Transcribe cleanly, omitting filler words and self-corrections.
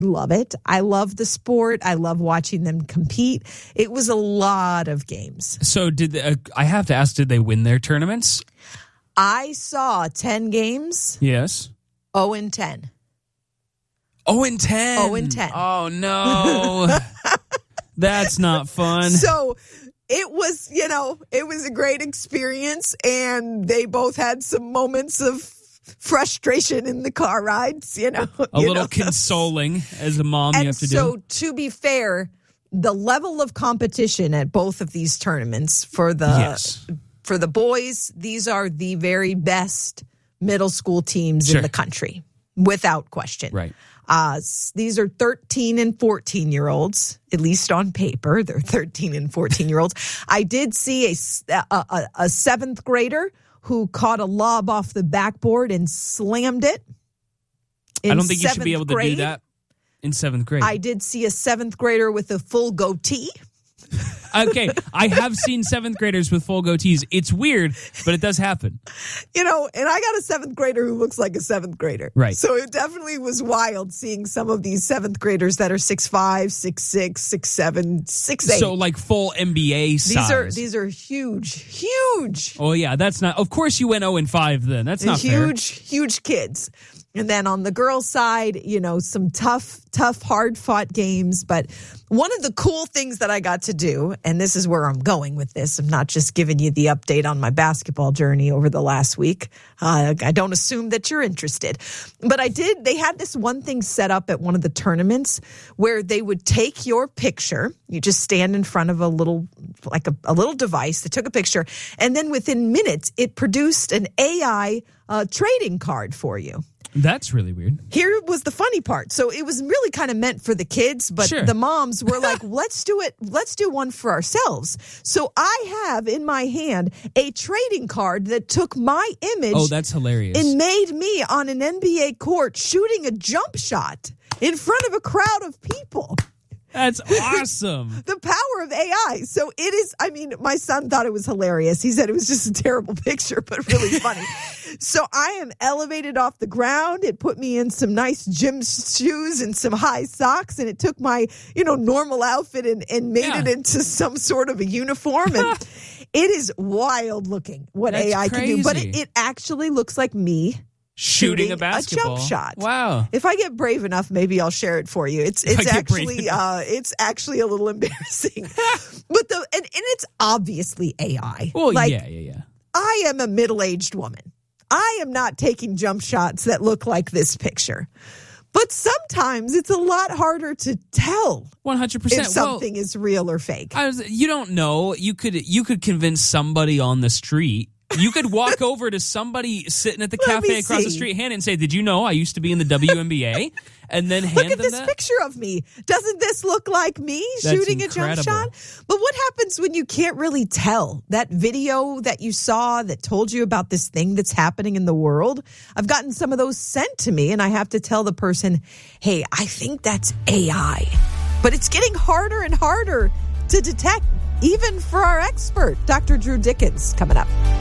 love it. I love the sport. I love watching them compete. It was a lot of games. So I have to ask, did they win their tournaments? I saw 10 games. Yes. 0-10. 0-10. 0-10. Oh, no. That's not fun. So it was, it was a great experience, and they both had some moments of frustration in the car rides, A little consoling as a mom you have to do. So to be fair, the level of competition at both of these tournaments for the boys, these are the very best middle school teams in the country, without question. Right. These are 13 and 14-year-olds, at least on paper. They're 13 and 14-year-olds. I did see a seventh grader who caught a lob off the backboard and slammed it. I don't think you should be able to do that in seventh grade. I did see a seventh grader with a full goatee. Okay, I have seen seventh graders with full goatees. It's weird, but it does happen. And I got a seventh grader who looks like a seventh grader. Right. So it definitely was wild seeing some of these seventh graders that are 6'5", 6'6", 6'7", 6'8". So like full NBA size. These are huge. Oh yeah, that's not. Of course you went 0-5 then. That's not fair. Huge kids. And then on the girls' side, some tough, hard-fought games. But one of the cool things that I got to do, and this is where I'm going with this, I'm not just giving you the update on my basketball journey over the last week. I don't assume that you're interested. But they had this one thing set up at one of the tournaments where they would take your picture. You just stand in front of a little device that took a picture. And then within minutes, it produced an AI trading card for you. That's really weird. Here was the funny part. So it was really kind of meant for the kids, but the moms were like, let's do it. Let's do one for ourselves. So I have in my hand a trading card that took my image. Oh, that's hilarious. And made me on an NBA court shooting a jump shot in front of a crowd of people. That's awesome. The power of AI. So it is, my son thought it was hilarious. He said it was just a terrible picture, but really funny. So I am elevated off the ground. It put me in some nice gym shoes and some high socks, and it took my, normal outfit and made it into some sort of a uniform. And it is wild looking what That's AI crazy. can do. But it actually looks like me shooting a basketball. a jump shot. Wow. If I get brave enough, maybe I'll share it for you. It's actually a little embarrassing. But and it's obviously AI. Well, yeah. I am a middle-aged woman. I am not taking jump shots that look like this picture. But sometimes it's a lot harder to tell 100% if something is real or fake. You don't know. You could convince somebody on the street. You could walk over to somebody sitting at the cafe across the street, hand it, and say, "Did you know I used to be in the WNBA?" And then hand them that. Look at this picture of me. Doesn't this look like me shooting a jump shot? But what happens when you can't really tell? That video that you saw that told you about this thing that's happening in the world? I've gotten some of those sent to me, and I have to tell the person, hey, I think that's AI. But it's getting harder and harder to detect, even for our expert, Dr. Drew Dickens, coming up.